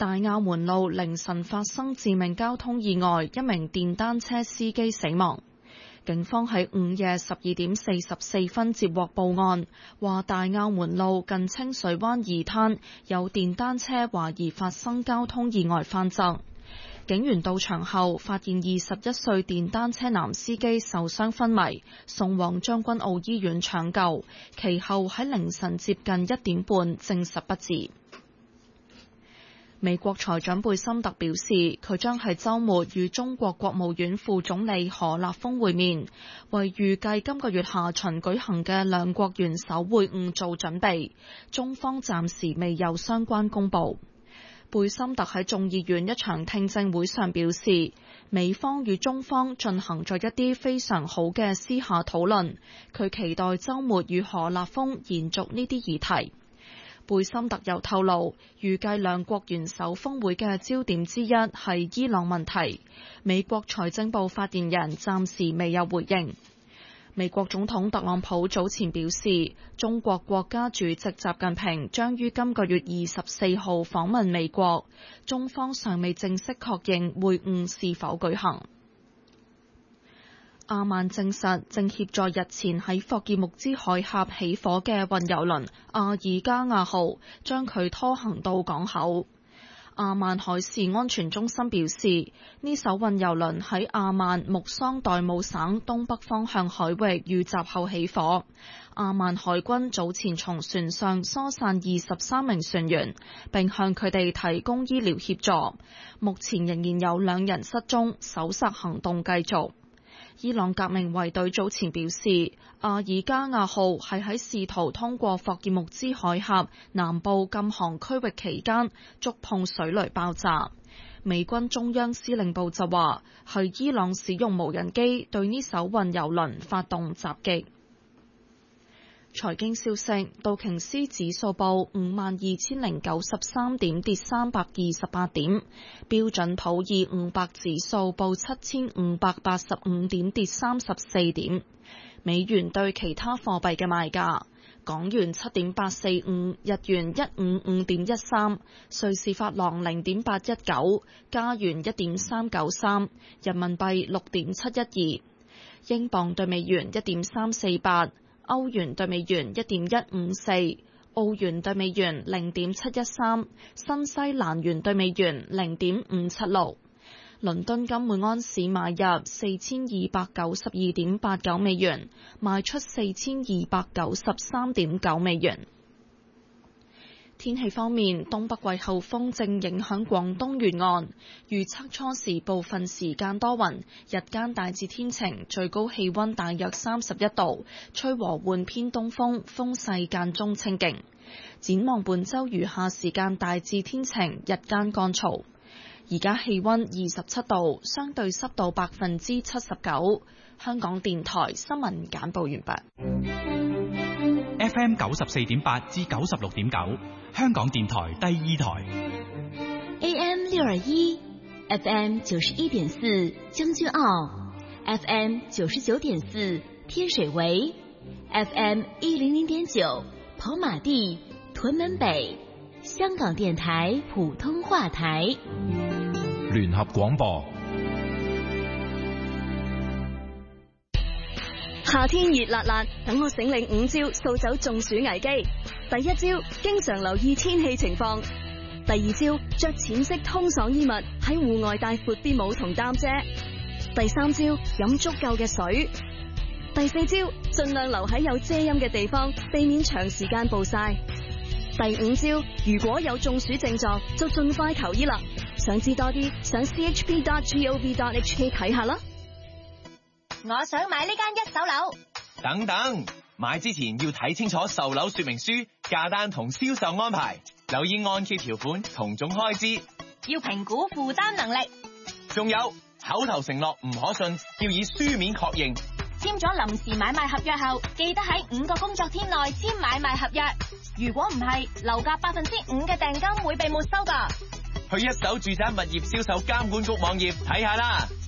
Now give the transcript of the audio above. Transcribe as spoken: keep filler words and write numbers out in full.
大亞門路凌晨發生致命交通意外，一名電單車司機死亡。警方喺午夜十二點四十四分接獲報案，話大亞門路近清水灣二灘有電單車懷疑發生交通意外翻側。警員到場後發現二十一歲電單車男司機受傷昏迷，送往將軍澳醫院搶救，其後喺凌晨接近一點半證實不治。美國財長貝森特表示，佢將喺週末與中國國務院副總理何立峰會面，為預計今個月下旬舉行嘅兩國元首會晤做準備。中方暫時未有相關公佈。貝森特喺眾議院一場聽證會上表示，美方與中方進行咗一啲非常好嘅私下討論，佢期待週末與何立峰延續呢啲議題。貝森特又透露，預計兩國元首峰會嘅焦點之一係伊朗問題。美國財政部發言人暫時未有回應。美國總統特朗普早前表示，中國國家主席習近平將於今個月二十四號訪問美國，中方尚未正式確認會晤是否舉行。阿曼證實正協助日前喺霍爾木茲海峽起火嘅運油輪阿爾加亞號，將佢拖行到港口。阿曼海事安全中心表示，呢艘運油輪喺阿曼穆桑代姆省東北方向海域遇襲後起火。阿曼海軍早前從船上疏散二十三名船員，並向佢哋提供醫療協助。目前仍然有兩人失蹤，搜索行動繼續。伊朗革命衛隊早前表示，阿爾加亞號係喺試圖通過霍爾木茲海峽南部禁航區域期間觸碰水雷爆炸。美軍中央司令部就話，係伊朗使用無人機對呢艘運油輪發動襲擊。財經消息，道瓊斯指數報五萬二千零九十三點，跌三百二十八點；標準普爾五百指數報七千五百八十五點，跌三十四點。美元對其他貨幣嘅賣價：港元七點八四五，日元一五五點一三，瑞士法郎零點八一九，加元一點三九三，人民幣六點七一二，英鎊對美元一點三四八。歐元對美元一點一五四，澳元對美元零點七一三，新西蘭元對美元零點五七六。倫敦金每安士買入四千二百九十二點八九美元，賣出四千二百九十三點九美元。天氣方面，東北季候風正影響廣東沿岸，預測初時部分時間多雲，日間大致天晴，最高氣溫大約三十一度，吹和緩偏東風，風勢間中清勁。展望本週餘下時間大致天晴，日間乾燥。而家氣溫二十七度，相對濕度百分之七十九。香港電台新聞簡報完畢。 F M 九十四點八至九十六點九，香港電台第二台。 A M 六二一 ，F M 九十一點四將軍澳 ，F M 九十九點四天水圍 ，F M 一零零點九跑馬地屯門北，香港電台普通話台。 聯合廣播。 夏天熱辣辣，等我醒領五招掃走中暑危機。第一招，經常留意天氣情況；第二招，着淺色通爽衣物，喺戶外帶闊啲帽同擔遮；第三招，飲足夠嘅水；第四招，盡量留喺有遮陰嘅地方，避免長時間暴曬；第五招，如果有中暑症狀，就盡快求醫啦。想知多啲，上 c h p dot gov dot h k 睇下啦。 我想買呢間一手樓。 等等，買之前要睇清楚售樓說明書、價單同銷售安排，留意按揭條款同總開支， 要評估負擔能力。 仲有口頭承諾唔可信，要以書面確認。 簽咗臨時買賣合約後，記得喺五個工作天內簽買賣合約。如果唔係，樓價百分之五嘅訂金會被沒收㗎。 去一手住宅物業銷售監管局網頁睇下啦。